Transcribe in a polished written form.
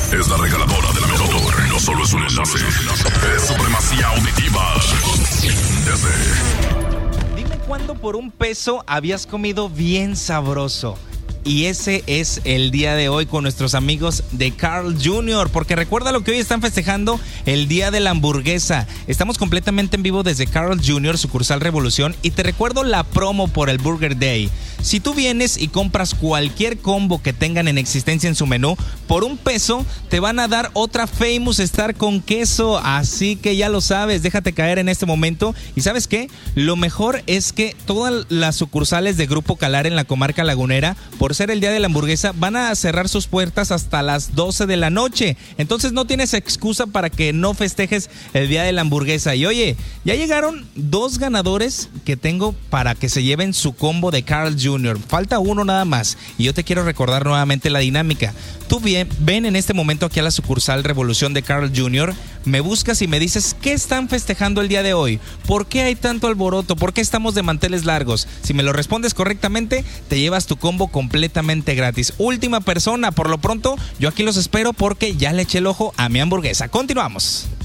es la regaladora de la mejor. No solo es un enlace, es supremacía auditiva. Dime cuándo por $1 habías comido bien sabroso. Y ese es el día de hoy con nuestros amigos de Carl Jr. Porque recuerda lo que hoy están festejando, el día de la hamburguesa. Estamos completamente en vivo desde Carl Jr., sucursal Revolución. Y te recuerdo la promo por el Burger Day. Si tú vienes y compras cualquier combo que tengan en existencia en su menú, por $1 te van a dar otra Famous Star con queso. Así que ya lo sabes, déjate caer en este momento. ¿Y sabes qué? Lo mejor es que todas las sucursales de Grupo Calar en la comarca lagunera, por ser el día de la hamburguesa, van a cerrar sus puertas hasta las 12 de la noche. Entonces no tienes excusa para que no festejes el día de la hamburguesa. Y oye, ya llegaron 2 ganadores que tengo para que se lleven su combo de Carl Jr. Falta uno nada más. Y yo te quiero recordar nuevamente la dinámica. Tú ven en este momento aquí a la sucursal Revolución de Carl Jr., me buscas y me dices qué están festejando el día de hoy, por qué hay tanto alboroto, por qué estamos de manteles largos. Si me lo respondes correctamente, te llevas tu combo completamente gratis. Última persona, por lo pronto, yo aquí los espero porque ya le eché el ojo a mi hamburguesa. Continuamos.